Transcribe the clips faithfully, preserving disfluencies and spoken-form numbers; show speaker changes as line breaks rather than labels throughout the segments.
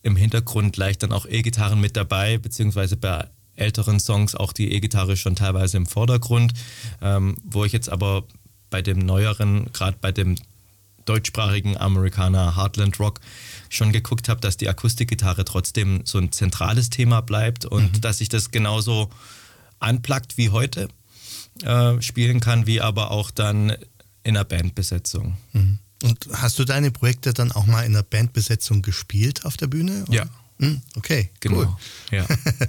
im Hintergrund leicht dann auch E-Gitarren mit dabei, beziehungsweise bei älteren Songs auch die E-Gitarre schon teilweise im Vordergrund, ähm, wo ich jetzt aber bei dem neueren, gerade bei dem deutschsprachigen Amerikaner Heartland Rock schon geguckt habe, dass die Akustikgitarre trotzdem so ein zentrales Thema bleibt und mhm. dass ich das genauso unplugged wie heute äh, spielen kann, wie aber auch dann in einer Bandbesetzung.
Mhm. Und hast du deine Projekte dann auch mal in einer Bandbesetzung gespielt auf der Bühne? Oder?
Ja.
Mhm. Okay,
genau.
Cool.
Ja.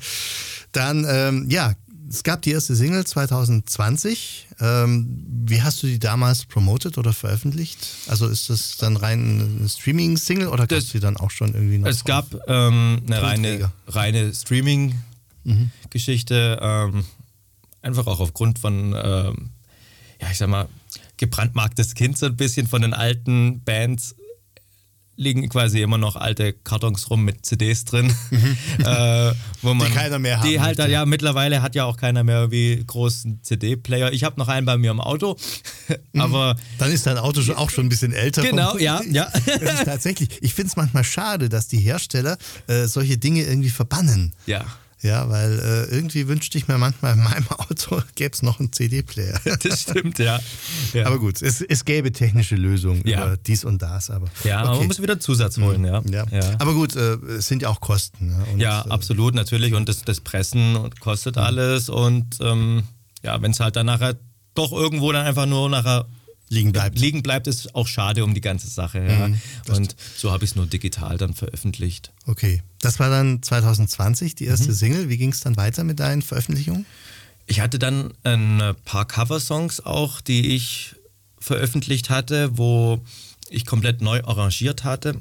Dann, ähm, ja, es gab die erste Single zwanzig zwanzig. Ähm, wie hast du die damals promotet oder veröffentlicht? Also ist das dann rein eine Streaming-Single oder gab es die dann auch schon irgendwie noch?
Es gab ähm, eine reine, reine Streaming-Geschichte, mhm. ähm, einfach auch aufgrund von, ähm, ja, ich sag mal, gebrandmarktes Kind so ein bisschen von den alten Bands. Liegen quasi immer noch alte Kartons rum mit C Ds drin, mhm. äh, wo man
die keiner mehr hat.
Die halt, möchte. Ja, mittlerweile hat ja auch keiner mehr wie großen C D-Player. Ich habe noch einen bei mir im Auto, aber
dann ist dein Auto auch schon ein bisschen älter.
Genau, ja, ja.
Das ist tatsächlich. Ich finde es manchmal schade, dass die Hersteller äh, solche Dinge irgendwie verbannen.
Ja.
Ja, weil äh, irgendwie wünschte ich mir manchmal in meinem Auto gäbe es noch einen C D-Player.
Das stimmt, ja. ja.
Aber gut, es, es gäbe technische Lösungen
ja.
über dies und das. Aber,
ja,
okay.
aber man muss wieder Zusatz holen, ja.
ja.
ja.
Aber gut, äh, es sind ja auch Kosten. Ja, und,
ja absolut, natürlich. Und das, das Pressen kostet alles. Und ähm, ja, wenn es halt dann nachher doch irgendwo dann einfach nur nachher
liegen bleibt.
Liegen bleibt, ist auch schade um die ganze Sache. Ja. Mhm, und so habe ich es nur digital dann veröffentlicht.
Okay, das war dann zwanzig zwanzig die erste mhm. Single. Wie ging es dann weiter mit deinen Veröffentlichungen?
Ich hatte dann ein paar Coversongs auch, die ich veröffentlicht hatte, wo ich komplett neu arrangiert hatte.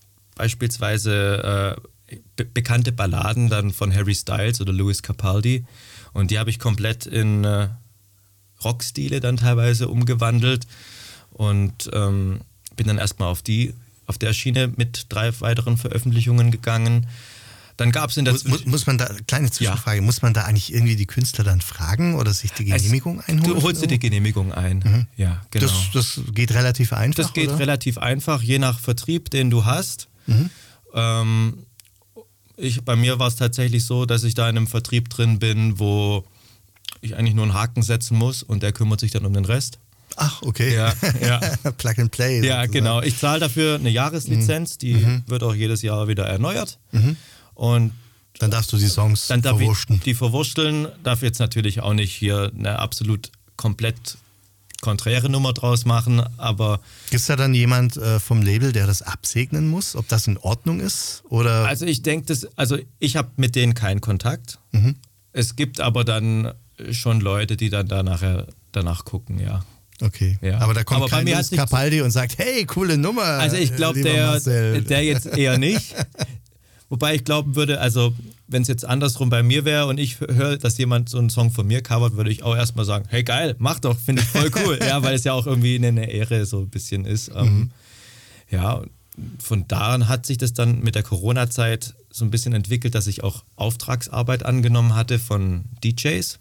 Beispielsweise äh, be- bekannte Balladen dann von Harry Styles oder Lewis Capaldi. Und die habe ich komplett in äh, Rockstile dann teilweise umgewandelt und ähm, bin dann erstmal auf die, auf der Schiene mit drei weiteren Veröffentlichungen gegangen. Dann gab es in der
muss, muss, muss man da, kleine Zwischenfrage, ja. muss man da eigentlich irgendwie die Künstler dann fragen oder sich die Genehmigung es, einholen?
Du holst dir die Genehmigung ein, mhm. ja, genau.
Das, das geht relativ einfach,
Das geht
oder?
relativ einfach, je nach Vertrieb, den du hast.
Mhm.
Ähm, ich, bei mir war es tatsächlich so, dass ich da in einem Vertrieb drin bin, wo ich eigentlich nur einen Haken setzen muss und der kümmert sich dann um den Rest.
Ach, okay.
Ja, ja.
Plug and Play.
Ja, sozusagen. Genau. Ich zahle dafür eine Jahreslizenz, die mhm. wird auch jedes Jahr wieder erneuert.
Mhm.
Und
dann darfst du die Songs
dann darf
verwursteln.
Ich die verwursteln, darf jetzt natürlich auch nicht hier eine absolut komplett konträre Nummer draus machen, aber...
Gibt es da dann jemand äh, vom Label, der das absegnen muss, ob das in Ordnung ist? Oder?
Also ich denke, das, also ich habe mit denen keinen Kontakt.
Mhm.
Es gibt aber dann schon Leute, die dann da nachher danach gucken, ja.
Okay,
ja.
aber da kommt
aber
kein Luis Capaldi und sagt, hey, coole Nummer.
Also ich glaube, der, der jetzt eher nicht. Wobei ich glauben würde, also wenn es jetzt andersrum bei mir wäre und ich höre, dass jemand so einen Song von mir covert, würde ich auch erstmal sagen, hey geil, mach doch, finde ich voll cool. Ja, weil es ja auch irgendwie eine Ehre so ein bisschen ist. Mhm. Ähm, ja, von daran hat sich das dann mit der Corona-Zeit so ein bisschen entwickelt, dass ich auch Auftragsarbeit angenommen hatte von D Js.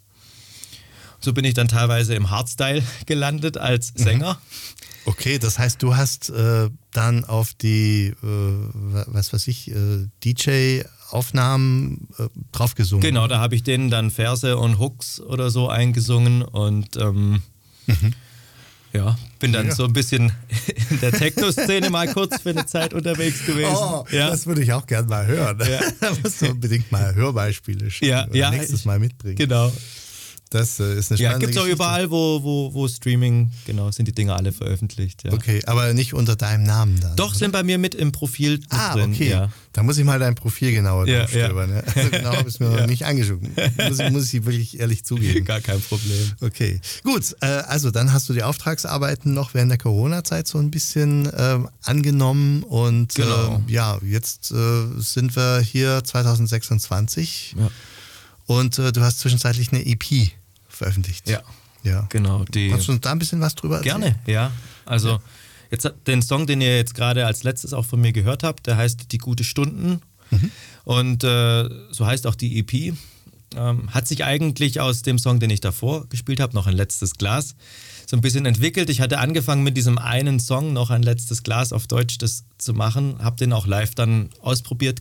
So bin ich dann teilweise im Hardstyle gelandet als Sänger.
Okay, das heißt, du hast äh, dann auf die, äh, was weiß ich, äh, D J-Aufnahmen äh, draufgesungen.
Genau, da habe ich denen dann Verse und Hooks oder so eingesungen und ähm, mhm. ja, bin dann ja. so ein bisschen in der Techno-Szene mal kurz für eine Zeit unterwegs gewesen.
Oh,
ja.
Das würde ich auch gerne mal hören. Ja. Da musst du unbedingt mal Hörbeispiele schicken
ja,
oder
ja,
nächstes Mal mitbringen.
Genau.
Das äh, ist eine spannende
Ja, gibt es auch
Geschichte.
überall, wo, wo, wo Streaming, genau, sind die Dinger alle veröffentlicht. Ja.
Okay, aber nicht unter deinem Namen dann?
Doch,
oder?
Sind bei mir mit im Profil mit
ah,
drin.
okay.
Ja.
Da muss ich mal dein Profil genauer
ja,
durchstöbern. Ja. Also genau habe ich es mir
ja.
noch nicht angeschaut. Muss, muss ich wirklich ehrlich zugeben.
Gar kein Problem.
Okay, gut. Äh, also dann hast du die Auftragsarbeiten noch während der Corona-Zeit so ein bisschen äh, angenommen und
genau.
äh, ja, jetzt äh, sind wir hier zwanzig sechsundzwanzig
ja.
und äh, du hast zwischenzeitlich eine E P veröffentlicht.
Ja,
ja.
genau. Die
Kannst du uns da ein bisschen was drüber erzählen?
Gerne, ja. Also ja. jetzt den Song, den ihr jetzt gerade als letztes auch von mir gehört habt, der heißt Die gute Stunden mhm. und äh, so heißt auch die E P. Ähm, hat sich eigentlich aus dem Song, den ich davor gespielt habe, noch ein letztes Glas, so ein bisschen entwickelt. Ich hatte angefangen mit diesem einen Song, noch ein letztes Glas auf Deutsch, das zu machen, habe den auch live dann ausprobiert,